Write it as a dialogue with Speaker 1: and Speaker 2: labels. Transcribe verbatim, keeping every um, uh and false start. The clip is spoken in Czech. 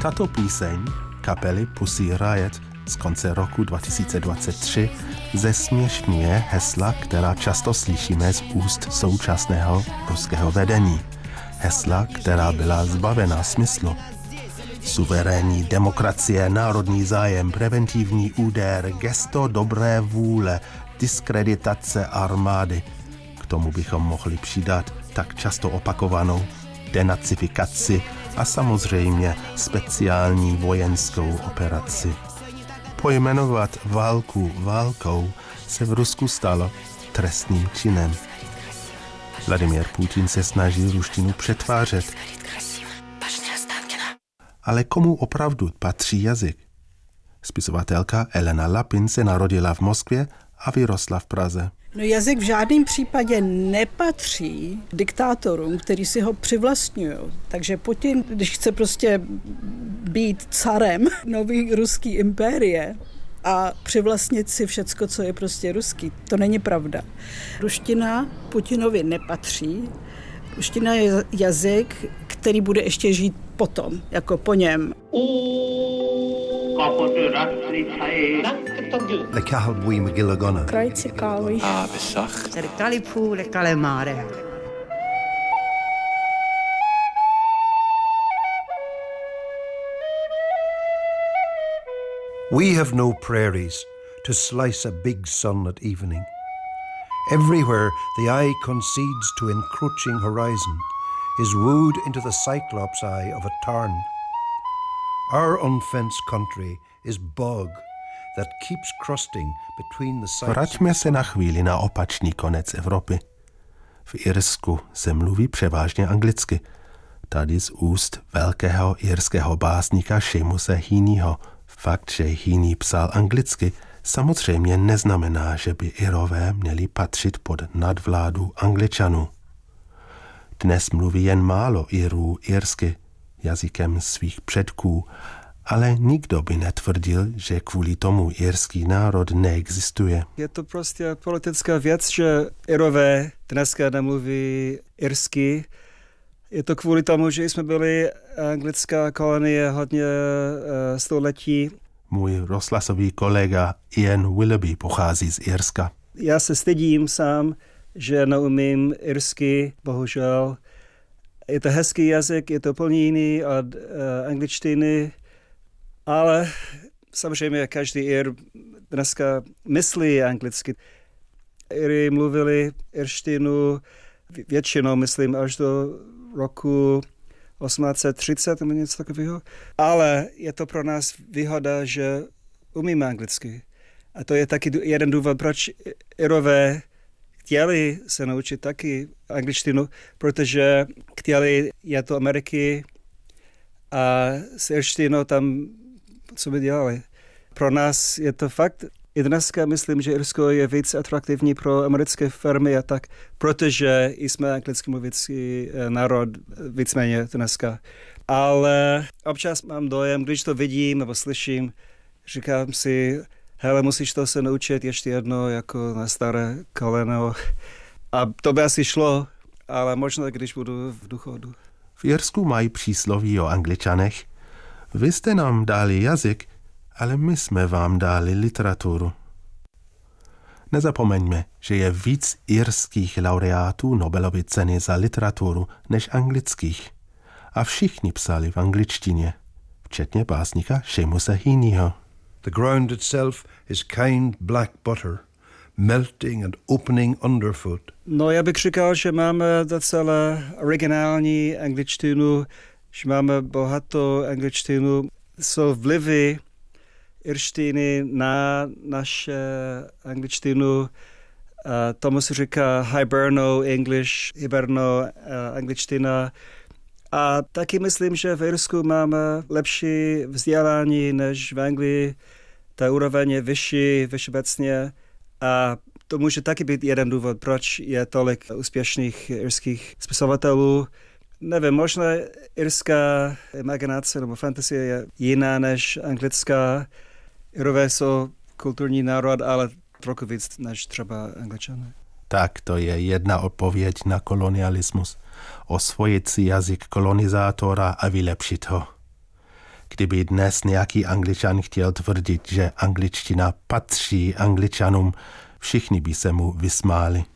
Speaker 1: Tato píseň kapely Pussy Riot z konce roku dva tisíce dvacet tři zesměšňuje hesla, která často slyšíme z úst současného ruského vedení. Hesla, která byla zbavena smyslu. Suverénní demokracie, národní zájem, preventivní úder, gesto dobré vůle, diskreditace armády. K tomu bychom mohli přidat tak často opakovanou denacifikaci a samozřejmě speciální vojenskou operaci. Pojmenovat válku válkou se v Rusku stalo trestným činem. Vladimír Putin se snaží ruštinu přetvářet. Ale komu opravdu patří jazyk? Spisovatelka Elena Lapin se narodila v Moskvě a vyrostla v Praze.
Speaker 2: No, jazyk v žádném případě nepatří diktátorům, kteří si ho přivlastňují. Takže Putin, když chce prostě být carem nový ruský impérie a přivlastnit si všecko, co je prostě ruský, to není pravda. Ruština Putinovi nepatří. Ruština je jazyk, který bude ještě žít potom, jako po něm.
Speaker 3: Kraj цікавий.
Speaker 4: We have no prairies to slice a big sun at evening. Everywhere the eye concedes to encroaching horizon is wooed into the cyclops eye of a tarn. Our unfenced country is bog that keeps crusting between the sides.
Speaker 1: Vraťme se na chvíli na opačný konec Evropy. V Irsku se mluví převážně anglicky. Tady z úst velkého irského básníka Seamuse Heaneyho. Fakt, že Heaney psal anglicky, samozřejmě neznamená, že by Irové měli patřit pod nadvládu Angličanů. Dnes mluví jen málo Irů irsky, jazykem svých předků, ale nikdo by netvrdil, že kvůli tomu irský národ neexistuje.
Speaker 5: Je to prostě politická věc, že Irové dneska nemluví irsky. Je to kvůli tomu, že jsme byli anglická kolonie hodně uh, století.
Speaker 1: Můj rozhlasový kolega Ian Willoughby pochází z Irska.
Speaker 5: Já se stydím sám, že neumím irsky, bohužel. Je to hezký jazyk, je to úplně jiný od uh, angličtiny, ale samozřejmě každý Ir dneska myslí anglicky. Iry mluvili irštinu většinou, myslím, až do roku osmnáct set třicet nebo něco takového. Ale je to pro nás výhoda, že umíme anglicky. A to je taky jeden důvod, proč Irové chtěli se naučit taky angličtinu, protože chtěli jet do Ameriky a s irštinou tam, co by dělali. Pro nás je to fakt, i dneska myslím, že Irsko je víc atraktivní pro americké firmy a tak, protože jsme anglicky mluvící národ víceméně dneska. Ale občas mám dojem, když to vidím nebo slyším, říkám si, hele, musíš to se naučit ještě jedno jako na staré koleno. A to by asi šlo, ale možná, když budu v důchodu.
Speaker 1: V Irsku mají přísloví o Angličanech. Vy jste nám dali jazyk, ale my jsme vám dali literaturu. Nezapomeňme, že je víc irských laureátů Nobelovy ceny za literaturu než anglických. A všichni psali v angličtině, včetně básníka Seamuse Heaneyho.
Speaker 4: The ground itself is kind black butter, melting and opening underfoot.
Speaker 5: No, já bych říkal, že máme docela originální angličtinu, že máme bohatou angličtinu. Jsou vlivy irštiny na naše angličtinu. Uh, tomu se říká hiberno English, hiberno uh, angličtina. A taky myslím, že v Irsku máme lepší vzdělání než v Anglii. Ta úroveň je vyšší, vyšší obecně. A to může taky být jeden důvod, proč je tolik úspěšných irských spisovatelů. Nevím, možná irská imaginace nebo fantasie je jiná než anglická. Irové jsou kulturní národ, ale trochu víc než třeba Angličané.
Speaker 1: Tak to je jedna odpověď na kolonialismus. Osvojit si jazyk kolonizátora a vylepšit ho. Kdyby dnes nějaký Angličan chtěl tvrdit, že angličtina patří Angličanům, všichni by se mu vysmáli.